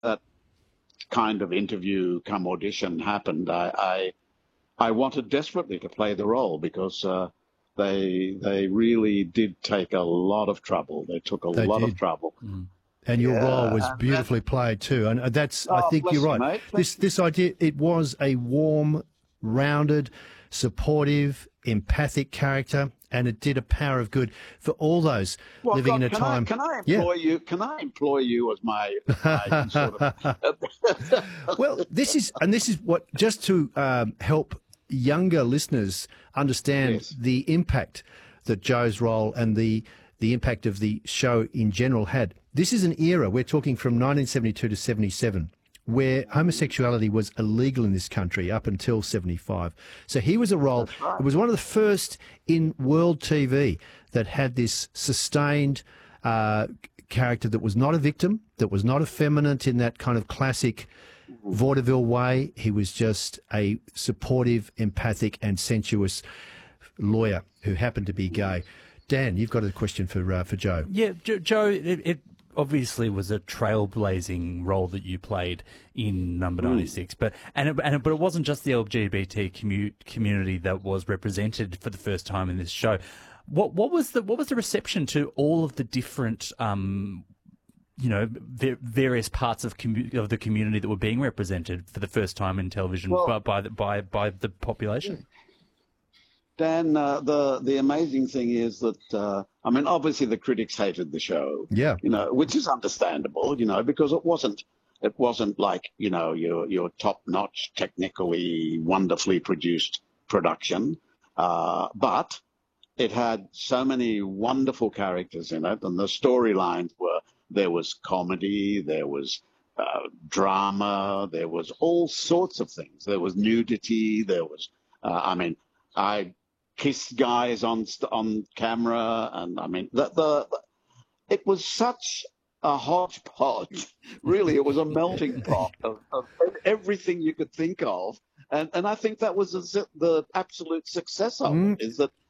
that kind of interview come audition happened, I wanted desperately to play the role because they really did take a lot of trouble. They took a lot of trouble. Mm. And your role was beautifully played too. And that's, I think you're right. Mate. This idea, it was a warm, rounded, supportive, empathic character, and it did a power of good for all those living in a time. Can I employ you? Can I employ you as my sort of? Well, this is what, just to help younger listeners understand the impact that Joe's role and the impact of the show in general had. This is an era, we're talking from 1972 to 77, where homosexuality was illegal in this country up until 75. So he was a role, it was one of the first in world TV that had this sustained character that was not a victim, that was not effeminate in that kind of classic vaudeville way. He was just a supportive, empathic and sensuous lawyer who happened to be gay. Dan, you've got a question for Joe. Yeah, Joe, it obviously was a trailblazing role that you played in Number 96, but it wasn't just the LGBT community that was represented for the first time in this show. What was the reception to all of the different various parts of the community that were being represented for the first time in television by the population? Dan, the amazing thing is that obviously the critics hated the show, which is understandable, because it wasn't like your top-notch, technically wonderfully produced production, but it had so many wonderful characters in it, and the storylines there was comedy, there was drama, there was all sorts of things. There was nudity, there was, I kissed guys on camera, and it was such a hodgepodge. Really, it was a melting pot of everything you could think of, and I think that was the absolute success of it. Is that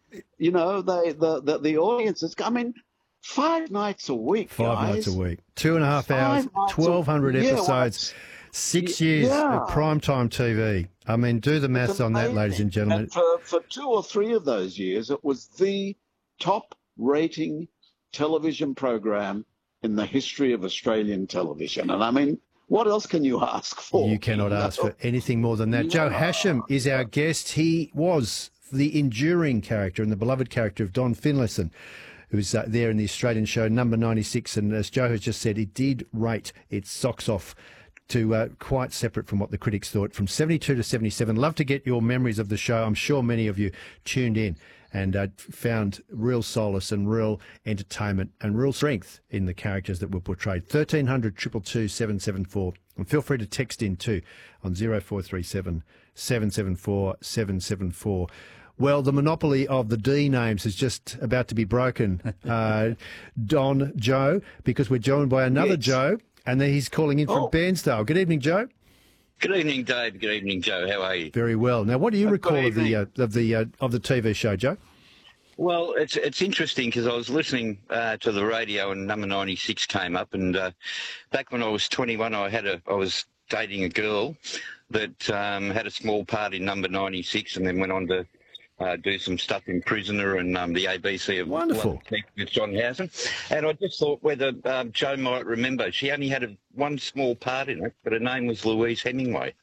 the audiences? 5 nights a week. 5 nights a week, 2.5 hours, 1,200 episodes. 6 years of primetime TV. Do the maths on that, ladies and gentlemen. And for 2 or 3 of those years, it was the top-rating television program in the history of Australian television. And what else can you ask for? You cannot ask for anything more than that. Joe Hasham is our guest. He was the enduring character and the beloved character of Don Finlayson, who's there in the Australian show Number 96. And as Joe has just said, it did rate its socks off to quite separate from what the critics thought, from 72 to 77. Love to get your memories of the show. I'm sure many of you tuned in and found real solace and real entertainment and real strength in the characters that were portrayed. 1300 222 774. And feel free to text in too on 0437 774 774. Well, the monopoly of the D names is just about to be broken, Don, Joe, because we're joined by another Joe. And then he's calling in from Bairnsdale. Good evening, Joe. Good evening, Dave. Good evening, Joe. How are you? Very well. Now, what do you recall of the TV show, Joe? Well, it's interesting because I was listening to the radio and Number 96 came up, and back when I was 21, I was dating a girl that had a small part in Number 96, and then went on to do some stuff in Prisoner and the ABC of Wonderful with John Housen. And I just thought whether Joe might remember. She only had one small part in it, but her name was Louise Hemingway.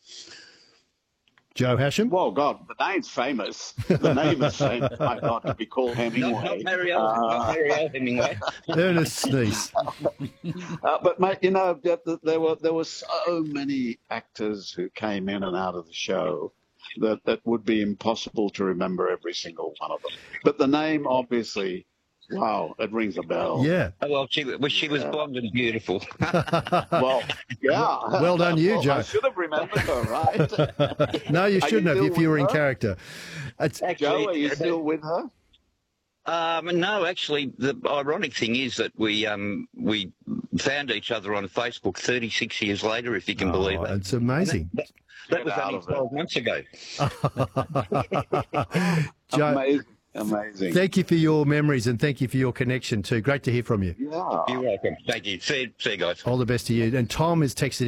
Joe Hasham? Well, God, the name's famous. The name is famous. My God, to be called Hemingway. Not Marielle Hemingway. Ernest Sneeze. But, mate, there were so many actors who came in and out of the show that would be impossible to remember every single one of them. But the name, obviously, wow, it rings a bell. Yeah. Oh, well, she was blonde and beautiful. Well, yeah. Well done, you, Joe. I should have remembered her, right? No, you shouldn't have if you were in character. Joe, are you still with her? No, actually, the ironic thing is that we found each other on Facebook 36 years later, if you can believe it. It's amazing. That was only 12 months ago. Joe, amazing. Thank you for your memories and thank you for your connection too. Great to hear from you. Yeah. You're welcome. Thank you. See you guys. All the best to you. And Tom has texted